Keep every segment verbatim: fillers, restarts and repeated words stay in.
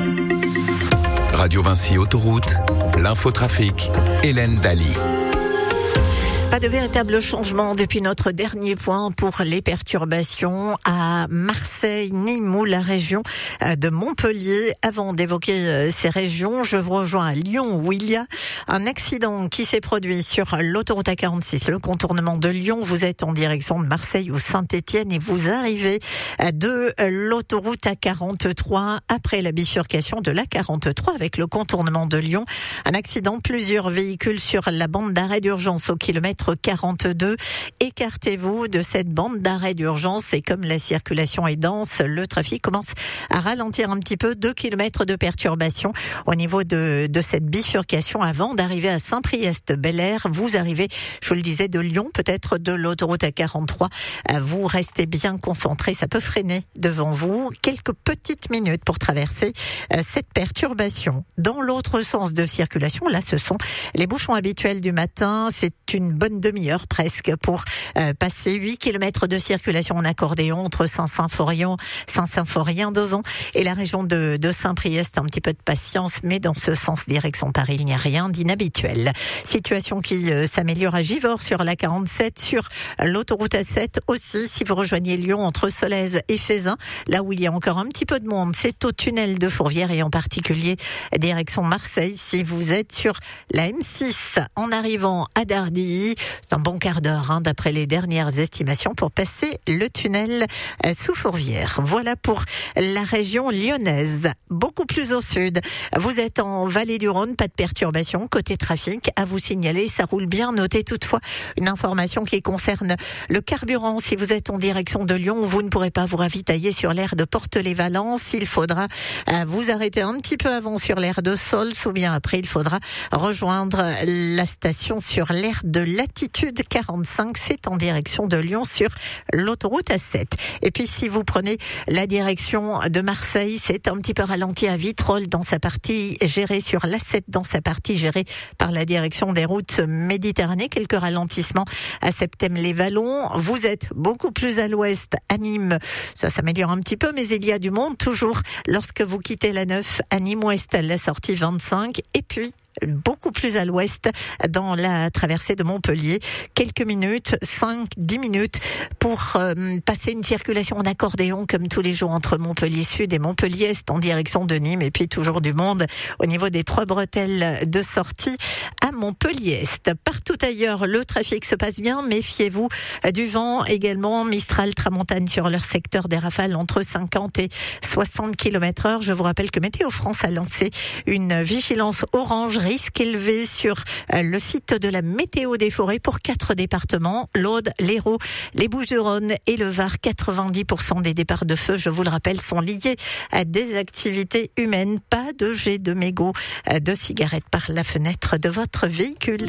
Radio Vinci Autoroute, l'infotrafic, Hélène Daly. Pas de véritable changement depuis notre dernier point pour les perturbations à Marseille, Nîmes ou la région de Montpellier. Avant d'évoquer ces régions, je vous rejoins à Lyon où il y a un accident qui s'est produit sur l'autoroute A quarante-six, le contournement de Lyon. Vous êtes en direction de Marseille ou Saint-Étienne et vous arrivez de l'autoroute A quarante-trois après la bifurcation de l'A quarante-trois avec le contournement de Lyon. Un accident, plusieurs véhicules sur la bande d'arrêt d'urgence au kilomètre quarante-deux. Écartez-vous de cette bande d'arrêt d'urgence et comme la circulation est dense, le trafic commence à ralentir un petit peu. Deux kilomètres de perturbation au niveau de, de cette bifurcation avant d'arriver à Saint-Priest-Bel-Air. Vous arrivez, je vous le disais, de Lyon, peut-être de l'autoroute A quarante-trois. Vous restez bien concentré, ça peut freiner devant vous. Quelques petites minutes pour traverser cette perturbation. Dans l'autre sens de circulation, là, ce sont les bouchons habituels du matin. C'est une bonne demi-heure presque pour euh, passer huit kilomètres de circulation en accordéon entre Saint-Symphorien, Saint-Symphorien-d'Ozon et la région de, de Saint-Priest. Un petit peu de patience, mais dans ce sens direction Paris, il n'y a rien d'inhabituel. Situation qui euh, s'améliore à Givors sur la quarante-sept, sur l'autoroute A sept aussi. Si vous rejoignez Lyon entre Solèze et Fézin, là où il y a encore un petit peu de monde, c'est au tunnel de Fourvière et en particulier direction Marseille. Si vous êtes sur la M six en arrivant à Dardy, c'est un bon quart d'heure, hein, d'après les dernières estimations, pour passer le tunnel euh, sous Fourvière. Voilà pour la région lyonnaise. Beaucoup plus au sud, vous êtes en vallée du Rhône, pas de perturbation. Côté trafic, à vous signaler, ça roule bien. Notez toutefois une information qui concerne le carburant. Si vous êtes en direction de Lyon, vous ne pourrez pas vous ravitailler sur l'aire de Porte-les-Valences. Il faudra euh, vous arrêter un petit peu avant sur l'aire de Sols, ou bien après, il faudra rejoindre la station sur l'aire de Latitude quarante-cinq, c'est en direction de Lyon sur l'autoroute A sept. Et puis si vous prenez la direction de Marseille, c'est un petit peu ralenti à Vitrolles dans sa partie gérée sur l'A sept, dans sa partie gérée par la direction des routes Méditerranée. Quelques ralentissements à Septem-les-Vallons. Vous êtes beaucoup plus à l'ouest, à Nîmes. Ça s'améliore un petit peu, mais il y a du monde toujours lorsque vous quittez la neuf à Nîmes-Ouest, la sortie vingt-cinq. Et puis beaucoup plus à l'ouest dans la traversée de Montpellier. Quelques minutes, cinq dix minutes pour euh, passer une circulation en accordéon comme tous les jours entre Montpellier Sud et Montpellier Est en direction de Nîmes et puis toujours du monde au niveau des trois bretelles de sortie à Montpellier Est. Partout ailleurs, le trafic se passe bien. Méfiez-vous du vent également. Mistral, Tramontane sur leur secteur, des rafales entre cinquante et soixante kilomètres heure. Je vous rappelle que Météo France a lancé une vigilance orange risque élevé sur le site de la météo des forêts pour quatre départements, l'Aude, l'Hérault, les Bouches-du-Rhône et le Var. quatre-vingt-dix pour cent des départs de feu, je vous le rappelle, sont liés à des activités humaines. Pas de jet de mégots de cigarettes par la fenêtre de votre véhicule.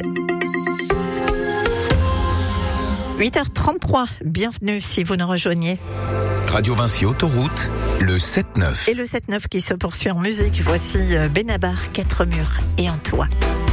huit heures trente-trois, bienvenue si vous nous rejoignez. Radio Vinci Autoroute, le sept neuf. Et le sept neuf qui se poursuit en musique. Voici Benabar, Quatre murs et un toit.